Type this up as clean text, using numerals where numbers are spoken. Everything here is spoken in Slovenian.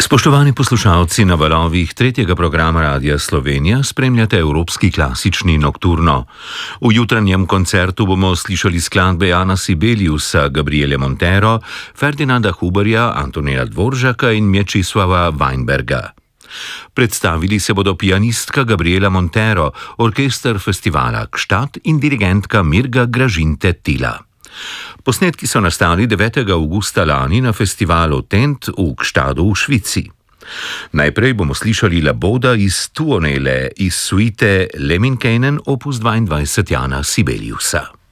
Spoštovani poslušalci, na valovih tretjega programa Radia Slovenija spremljate Evropski klasični nokturno. V jutranjem koncertu bomo slišali skladbe Jana Sibeliusa, Gabriele Montero, Ferdinanda Huberja, Antonija Dvoržaka in Mečisłava Weinberga. Predstavili se bodo pianistka Gabriela Montero, orkester festivala Gstaad in dirigentka Mirga Gražinte-Tila. Posnetki so nastali 9. avgusta lani na festivalu Tent v Gstaadu v Švici. Najprej bomo slišali Laboda iz Tuonele iz suite Lemminkäinen opus 22 Jana Sibeliusa.